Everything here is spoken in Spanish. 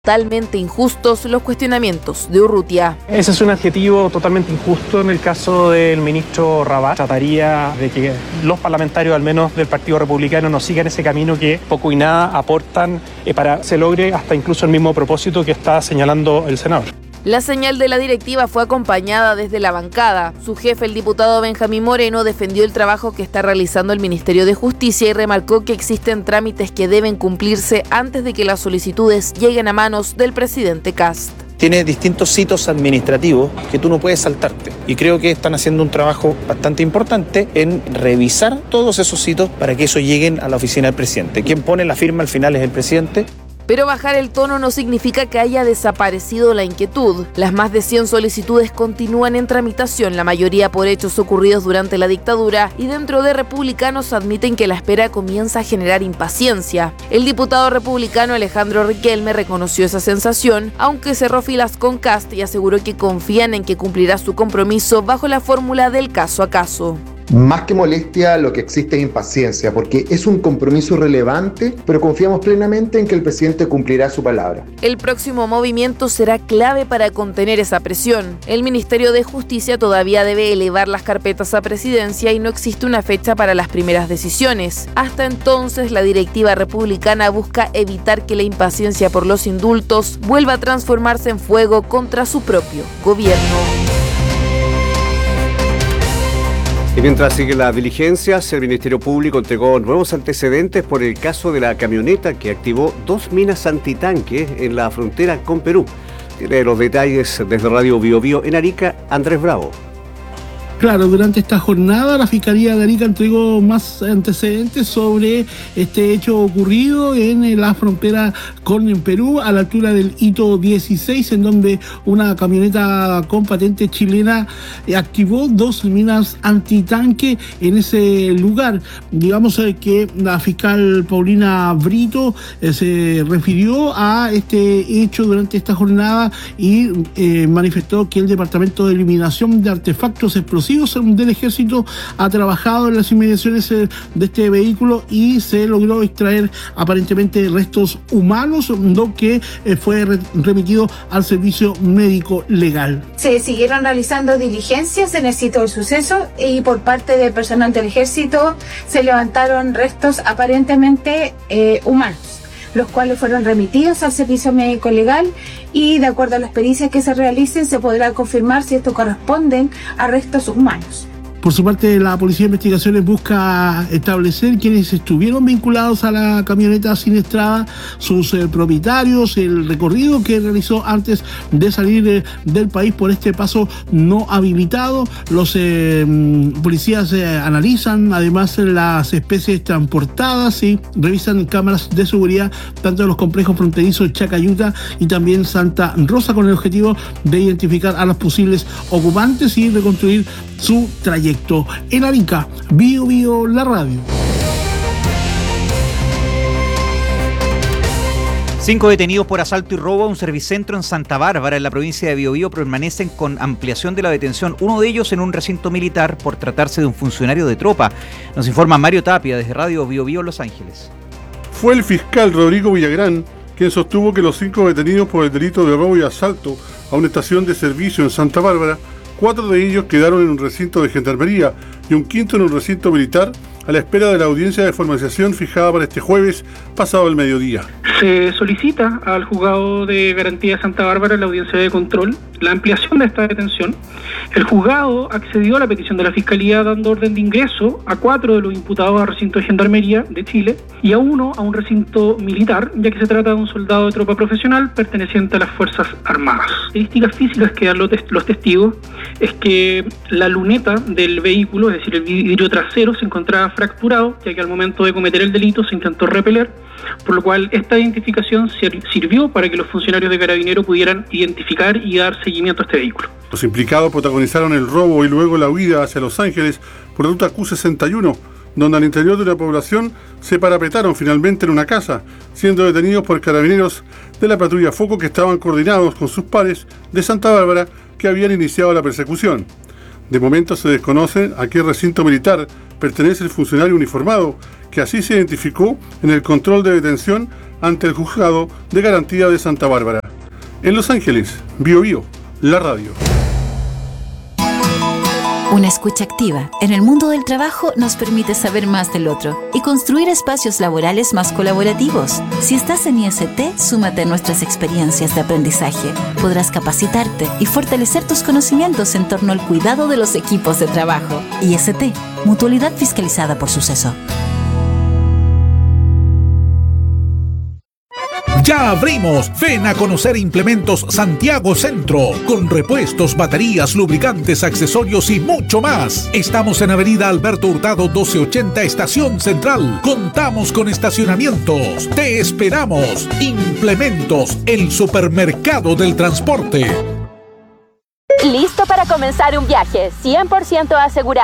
Totalmente injustos los cuestionamientos de Urrutia. Ese es un adjetivo totalmente injusto en el caso del ministro Rabat. Trataría de que los parlamentarios, al menos del Partido Republicano, no sigan ese camino que poco y nada aportan para que se logre hasta incluso el mismo propósito que está señalando el senador. La señal de la directiva fue acompañada desde la bancada. Su jefe, el diputado Benjamín Moreno, defendió el trabajo que está realizando el Ministerio de Justicia y remarcó que existen trámites que deben cumplirse antes de que las solicitudes lleguen a manos del presidente Kast. Tiene distintos hitos administrativos que tú no puedes saltarte. Y creo que están haciendo un trabajo bastante importante en revisar todos esos hitos para que eso lleguen a la oficina del presidente. Quien pone la firma al final es el presidente. Pero bajar el tono no significa que haya desaparecido la inquietud. Las más de 100 solicitudes continúan en tramitación, la mayoría por hechos ocurridos durante la dictadura, y dentro de republicanos admiten que la espera comienza a generar impaciencia. El diputado republicano Alejandro Riquelme reconoció esa sensación, aunque cerró filas con Kast y aseguró que confían en que cumplirá su compromiso bajo la fórmula del caso a caso. Más que molestia, lo que existe es impaciencia, porque es un compromiso relevante, pero confiamos plenamente en que el presidente cumplirá su palabra. El próximo movimiento será clave para contener esa presión. El Ministerio de Justicia todavía debe elevar las carpetas a presidencia y no existe una fecha para las primeras decisiones. Hasta entonces, la directiva republicana busca evitar que la impaciencia por los indultos vuelva a transformarse en fuego contra su propio gobierno. Y mientras siguen las diligencias, el Ministerio Público entregó nuevos antecedentes por el caso de la camioneta que activó 2 minas antitanque en la frontera con Perú. Tiene los detalles desde Radio Bio Bio en Arica, Andrés Bravo. Claro, durante esta jornada la Fiscalía de Arica entregó más antecedentes sobre este hecho ocurrido en la frontera con Perú, a la altura del hito 16, en donde una camioneta con patente chilena activó 2 minas antitanque en ese lugar. Digamos que la fiscal Paulina Brito se refirió a este hecho durante esta jornada y manifestó que el Departamento de Eliminación de Artefactos Explosivos del Ejército ha trabajado en las inmediaciones de este vehículo y se logró extraer aparentemente restos humanos, lo que fue remitido al servicio médico legal. Se siguieron realizando diligencias en el sitio del suceso y por parte del personal del Ejército se levantaron restos aparentemente humanos, los cuales fueron remitidos al servicio médico legal y de acuerdo a las pericias que se realicen se podrá confirmar si estos corresponden a restos humanos. Por su parte, la Policía de Investigaciones busca establecer quienes estuvieron vinculados a la camioneta siniestrada, sus propietarios, el recorrido que realizó antes de salir del país por este paso no habilitado. Los policías analizan además las especies transportadas y revisan cámaras de seguridad tanto en los complejos fronterizos Chacayuta y también Santa Rosa con el objetivo de identificar a los posibles ocupantes y reconstruir su trayectoria. En Arica, Bio Bio, la radio. 5 detenidos por asalto y robo a un servicentro en Santa Bárbara, en la provincia de Biobío, permanecen con ampliación de la detención. Uno de ellos en un recinto militar por tratarse de un funcionario de tropa. Nos informa Mario Tapia desde Radio Bio Bio, Los Ángeles. Fue el fiscal Rodrigo Villagrán quien sostuvo que los 5 detenidos por el delito de robo y asalto a una estación de servicio en Santa Bárbara, 4 de ellos quedaron en un recinto de gendarmería y un quinto en un recinto militar a la espera de la audiencia de formalización fijada para este jueves pasado el mediodía. Se solicita al juzgado de garantía de Santa Bárbara la audiencia de control, la ampliación de esta detención. El juzgado accedió a la petición de la Fiscalía dando orden de ingreso a 4 de los imputados al recinto de gendarmería de Chile y a 1 a un recinto militar, ya que se trata de un soldado de tropa profesional perteneciente a las Fuerzas Armadas. Características físicas que dan los testigos es que la luneta del vehículo, es decir, el vidrio trasero, se encontraba fracturado, ya que al momento de cometer el delito se intentó repeler, por lo cual esta identificación sirvió para que los funcionarios de Carabineros pudieran identificar y dar seguimiento a este vehículo. Los implicados protagonizaron el robo y luego la huida hacia Los Ángeles por ruta Q61, donde al interior de la población se parapetaron finalmente en una casa, siendo detenidos por carabineros de la patrulla Foco que estaban coordinados con sus pares de Santa Bárbara que habían iniciado la persecución. De momento se desconoce a qué recinto militar pertenece el funcionario uniformado, que así se identificó en el control de detención ante el Juzgado de Garantía de Santa Bárbara. En Los Ángeles, BioBio, la radio. Una escucha activa en el mundo del trabajo nos permite saber más del otro y construir espacios laborales más colaborativos. Si estás en IST, súmate a nuestras experiencias de aprendizaje. Podrás capacitarte y fortalecer tus conocimientos en torno al cuidado de los equipos de trabajo. IST, Mutualidad fiscalizada por Suceso. ¡Ya abrimos! Ven a conocer Implementos Santiago Centro, con repuestos, baterías, lubricantes, accesorios y mucho más. Estamos en Avenida Alberto Hurtado 1280, Estación Central. Contamos con estacionamientos. ¡Te esperamos! Implementos, el supermercado del transporte. ¿Listo para comenzar un viaje 100% asegurado